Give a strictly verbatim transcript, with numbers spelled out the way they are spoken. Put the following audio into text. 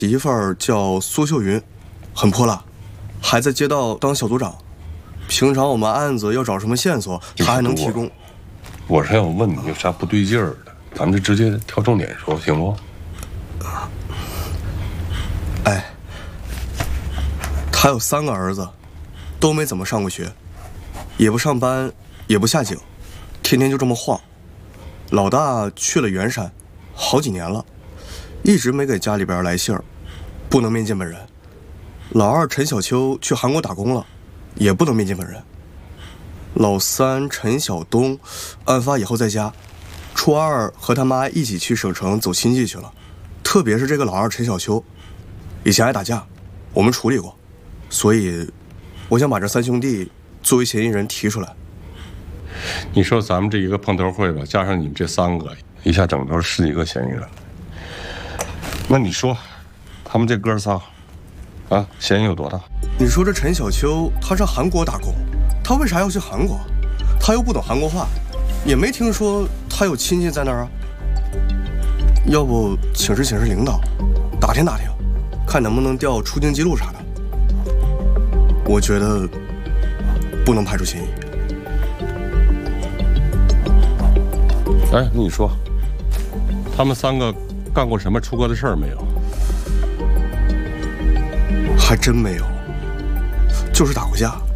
媳妇儿叫苏秀云，很泼辣，还在街道当小组长。平常我们案子要找什么线索，她还能提供。 我是要问你有啥不对劲儿的，咱们就直接挑重点说，行不？ 哎，他有三个儿子，都没怎么上过学，也不上班，也不下井，天天就这么晃。老大去了圆山，好几年了，一直没给家里边来信儿，不能面见本人。老二陈小秋去韩国打工了，也不能面见本人。老三陈小东，案发以后在家，初二和他妈一起去省城走亲戚去了。特别是这个老二陈小秋，以前爱打架，我们处理过，所以我想把这三兄弟作为嫌疑人提出来。 你说咱们这一个碰头会吧，加上你们这三个，一下整到十几个嫌疑人。那你说，他们这哥仨，啊，嫌疑有多大？ 你说这陈小秋他上韩国打工，他为啥要去韩国？他又不懂韩国话，也没听说他有亲戚在那儿啊。要不请示请示领导，打听打听，看能不能调出境记录啥的。我觉得不能排除嫌疑。 哎，那你说，他们三个干过什么出格的事儿没有？ 还真没有，就是打过架。